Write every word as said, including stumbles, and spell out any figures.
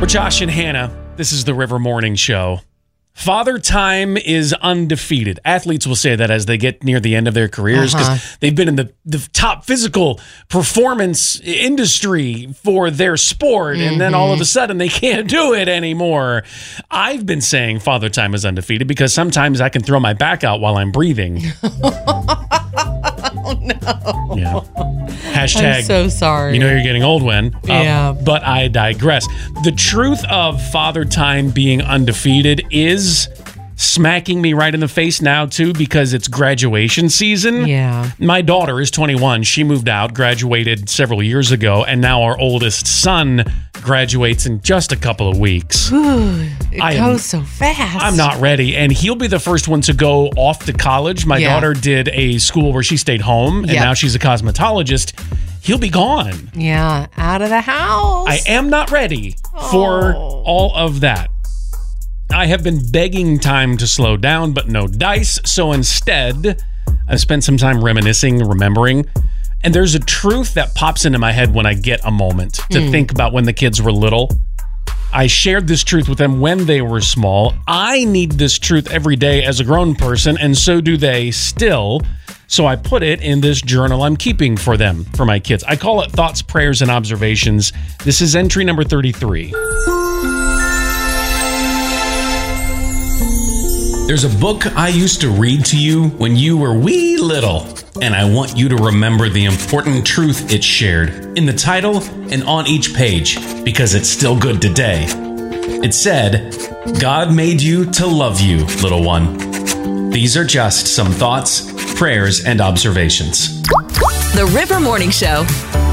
We're Josh and Hannah. This is the River Morning Show. Father Time is undefeated. Athletes will say that as they get near the end of their careers because uh-huh. they've been in the, the top physical performance industry for their sport, mm-hmm. and then all of a sudden they can't do it anymore. I've been saying Father Time is undefeated because sometimes I can throw my back out while I'm breathing. Oh, no. Yeah. Hashtag, I'm so sorry. You know you're getting old when. Uh, yeah. But I digress. The truth of Father Time being undefeated is smacking me right in the face now, too, because it's graduation season. Yeah. My daughter is twenty-one. She moved out, graduated several years ago, and now our oldest son graduates in just a couple of weeks. Ooh, it I goes am, so fast. I'm not ready, and he'll be the first one to go off to college. My yeah. daughter did a school where she stayed home, and yep. now she's a cosmetologist. He'll be gone. Yeah, out of the house. I am not ready oh. for all of that. I have been begging time to slow down, but no dice. So instead, I've spent some time reminiscing, remembering. And there's a truth that pops into my head when I get a moment to mm. think about when the kids were little. I shared this truth with them when they were small. I need this truth every day as a grown person, and so do they still. So I put it in this journal I'm keeping for them, for my kids. I call it Thoughts, Prayers, and Observations. This is entry number thirty-three. There's a book I used to read to you when you were wee little, and I want you to remember the important truth it shared in the title and on each page, because it's still good today. It said, God made you to love you, little one. These are just some thoughts, prayers, and observations. The River Morning Show.